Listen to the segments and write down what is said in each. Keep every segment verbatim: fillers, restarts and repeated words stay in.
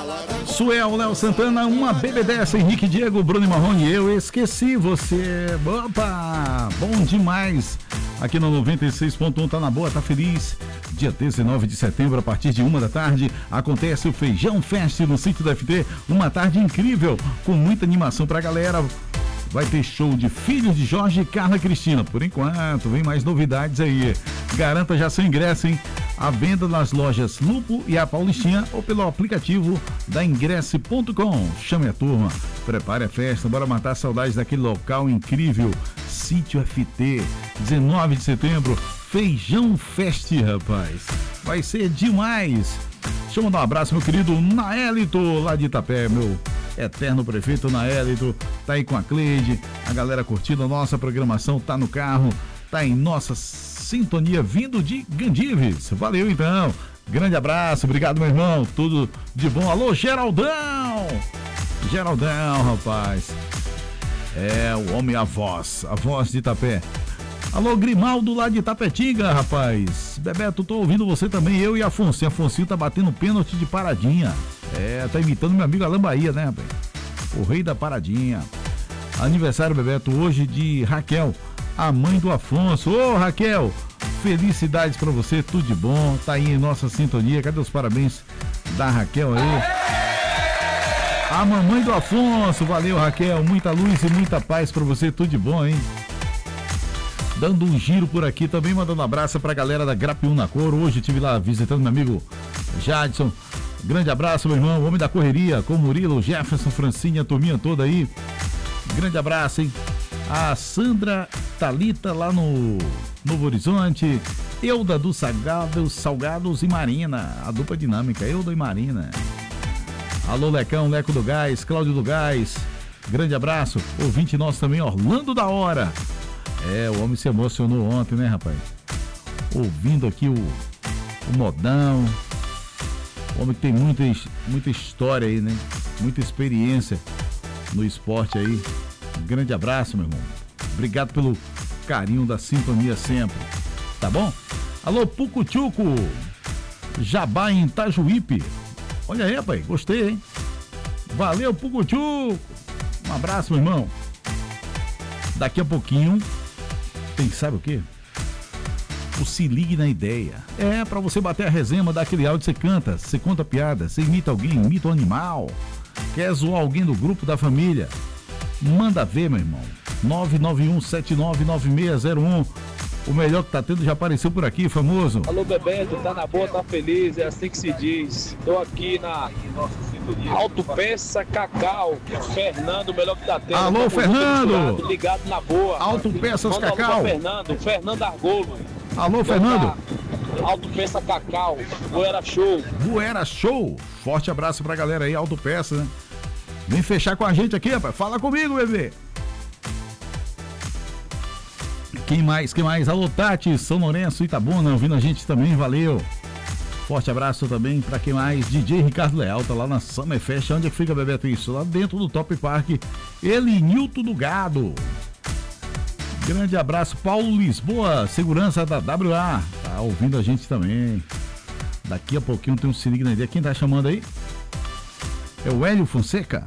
Suel, Léo Santana, uma B B dessa, Henrique Diego, Bruno e Marrone, eu esqueci você. Opa, bom demais. Aqui no noventa e seis ponto um, tá na boa, tá feliz. Dia dezenove de setembro, a partir de uma da tarde, acontece o Feijão Fest no sítio da F T. Uma tarde incrível, com muita animação pra galera. Vai ter show de Filhos de Jorge e Carla Cristina. Por enquanto, vem mais novidades aí. Garanta já seu ingresso, hein? À venda nas lojas Lupo e a Paulistinha ou pelo aplicativo da ingresse ponto com. Chame a turma, prepare a festa, bora matar saudades daquele local incrível. Sítio F T, dezenove de setembro, Feijão Fest, rapaz. Vai ser demais. Deixa eu mandar um abraço, meu querido Naelito, lá de Itapé, meu eterno prefeito Naelito, tá aí com a Cleide, a galera curtindo a nossa programação, tá no carro, tá em nossa sintonia vindo de Gandives. Valeu então, grande abraço, obrigado meu irmão, tudo de bom. Alô Geraldão, Geraldão, rapaz, é o homem, a voz, a voz de Itapé. Alô Grimaldo lá de Itapetinga, rapaz. Bebeto, tô ouvindo você também, eu e Afonso. Afonso tá batendo pênalti de paradinha. É, tá imitando meu amigo Alain Bahia, né, rapaz? O rei da paradinha. Aniversário, Bebeto, hoje de Raquel, a mãe do Afonso. Ô, Raquel, felicidades pra você, tudo de bom. Tá aí em nossa sintonia. Cadê os parabéns da Raquel aí? A mamãe do Afonso. Valeu, Raquel. Muita luz e muita paz pra você, tudo de bom, hein? Dando um giro por aqui, também mandando um abraço pra galera da Grapiú na Cor. Hoje estive lá visitando meu amigo Jadson. Grande abraço, meu irmão, homem da correria, com o Murilo, Jefferson, Francinha, a turminha toda aí. Grande abraço, hein? A Sandra Thalita lá no Novo Horizonte. Euda dos Salgados, Salgados e Marina, a dupla dinâmica, Euda e Marina. Alô, Lecão, Leco do Gás, Cláudio do Gás. Grande abraço. Ouvinte nosso também, Orlando da Hora. É, o homem se emocionou ontem, né, rapaz? Ouvindo aqui o, o modão. O homem que tem muita, muita história aí, né? Muita experiência no esporte aí. Um grande abraço, meu irmão. Obrigado pelo carinho da sintonia sempre. Tá bom? Alô, Pucuchuco. Jabá em Itajuípe. Olha aí, rapaz. Gostei, hein? Valeu, Pucuchuco. Um abraço, meu irmão. Daqui a pouquinho tem, sabe o quê? O Se Ligue na Ideia. É pra você bater a resenha, mandar aquele áudio, você canta, você conta piada, você imita alguém, imita um animal, quer zoar alguém do grupo, da família, manda ver, meu irmão. nove nove um sete nove nove seis zero um. O melhor que tá tendo já apareceu por aqui, famoso. Alô, Bebeto, tá na boa, tá feliz, é assim que se diz. Tô aqui na Autopeça Cacau. Fernando, o melhor que tá tendo. Alô, Fernando! Ligado na boa. Autopeças Manda Cacau. Fernando, Fernando Argolo. Alô, Fernando. Autopeça Cacau, Voera Show. Voera Show. Forte abraço pra galera aí, Autopeça, né? Vem fechar com a gente aqui, rapaz. Fala comigo, bebê. Quem mais? Quem mais? Alô, Tati, São Lourenço, Itabuna, ouvindo a gente também, valeu. Forte abraço também pra quem mais? D J Ricardo Leal, tá lá na Summer Fest. Onde é que fica, Bebeto, isso? Lá dentro do Top Park. Ele, Nilton do Gado. Grande abraço, Paulo Lisboa, segurança da W A. Tá ouvindo a gente também. Daqui a pouquinho tem um Se Liga na Ideia. Quem tá chamando aí? É o Hélio Fonseca.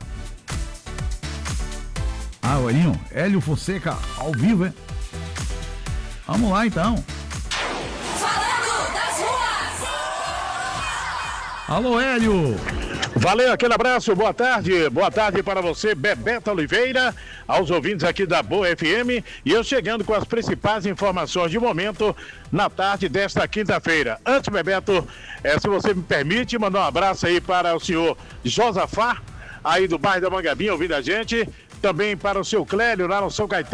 Ah, o Helinho. Hélio Fonseca, ao vivo, é? Vamos lá, então. Falando das ruas. Alô, Hélio. Valeu, aquele abraço, boa tarde, boa tarde para você, Bebeto Oliveira, aos ouvintes aqui da Boa F M, e eu chegando com as principais informações de momento na tarde desta quinta-feira. Antes, Bebeto, é, se você me permite, mandar um abraço aí para o senhor Josafá, aí do bairro da Mangabinha, ouvindo a gente, também para o seu Clélio, lá no São Caetano.